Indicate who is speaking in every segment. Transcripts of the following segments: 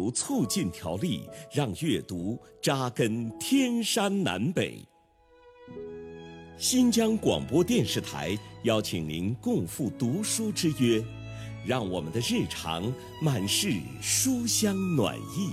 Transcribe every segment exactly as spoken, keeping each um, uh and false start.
Speaker 1: 读促进条例，让阅读扎根天山南北。新疆广播电视台邀请您共赴读书之约，让我们的日常满是书香暖意。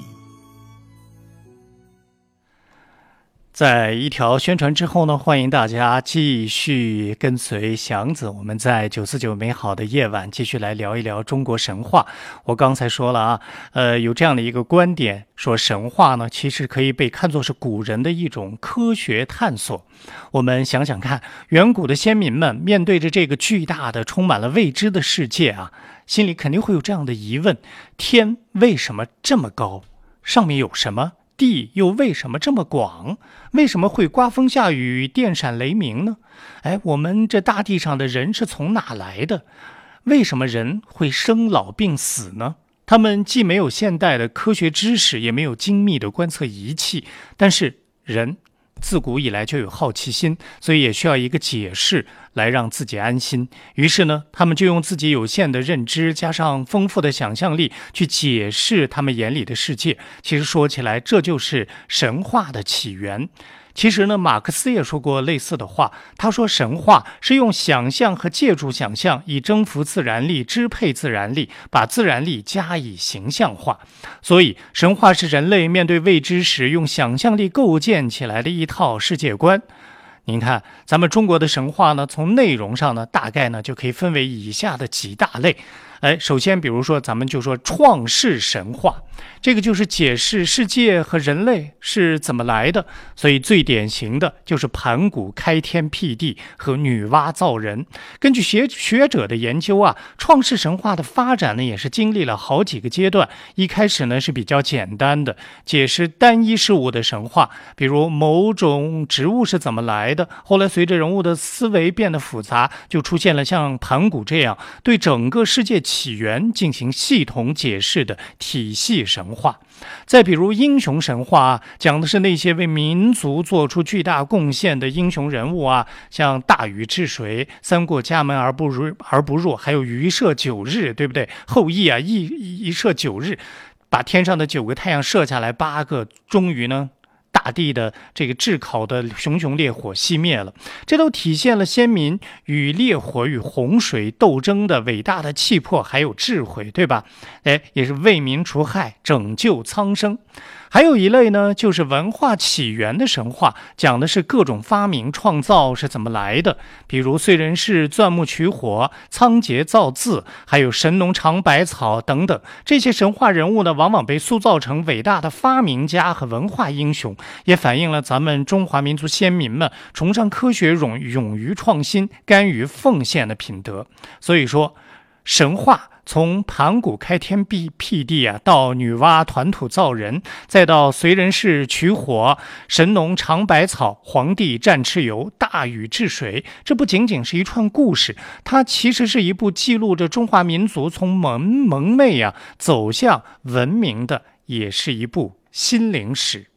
Speaker 2: 在一条宣传之后呢，欢迎大家继续跟随祥子，我们在九四九美好的夜晚继续来聊一聊中国神话。我刚才说了啊，呃，有这样的一个观点，说神话呢其实可以被看作是古人的一种科学探索。我们想想看，远古的先民们面对着这个巨大的充满了未知的世界啊，心里肯定会有这样的疑问：天为什么这么高？上面有什么？地又为什么这么广？为什么会刮风下雨、电闪雷鸣呢？哎，我们这大地上的人是从哪来的？为什么人会生老病死呢？他们既没有现代的科学知识，也没有精密的观测仪器，但是人自古以来就有好奇心，所以也需要一个解释来让自己安心。于是呢，他们就用自己有限的认知加上丰富的想象力去解释他们眼里的世界。其实说起来，这就是神话的起源。其实呢，马克思也说过类似的话，他说神话是用想象和借助想象，以征服自然力、支配自然力，把自然力加以形象化。所以神话是人类面对未知时用想象力构建起来的一套世界观。您看，咱们中国的神话呢，从内容上呢，大概呢就可以分为以下的几大类。哎，首先比如说咱们就说创世神话，这个就是解释世界和人类是怎么来的，所以最典型的就是盘古开天辟地和女娲造人。根据学学者的研究啊，创世神话的发展呢也是经历了好几个阶段。一开始呢是比较简单的解释单一事物的神话，比如某种植物是怎么来的，后来随着人物的思维变得复杂，就出现了像盘古这样对整个世界起源进行系统解释的体系神话。再比如英雄神话啊，讲的是那些为民族做出巨大贡献的英雄人物啊，像大禹治水、三过家门而不入而不入，还有鱼射九日，对不对？后羿啊，一一射九日，把天上的九个太阳射下来，八个终于呢大地的这个炙烤的熊熊烈火熄灭了，这都体现了先民与烈火与洪水斗争的伟大的气魄还有智慧，对吧？哎，也是为民除害，拯救苍生。还有一类呢，就是文化起源的神话，讲的是各种发明创造是怎么来的，比如燧人氏钻木取火、仓颉造字，还有神农尝百草等等。这些神话人物呢，往往被塑造成伟大的发明家和文化英雄，也反映了咱们中华民族先民们崇尚科学、勇勇于创新、甘于奉献的品德。所以说，神话从盘古开天辟辟地啊，到女娲团土造人，再到燧人氏取火、神农尝百草、黄帝战蚩尤、大禹治水，这不仅仅是一串故事，它其实是一部记录着中华民族从蒙蒙昧啊走向文明的，也是一部心灵史。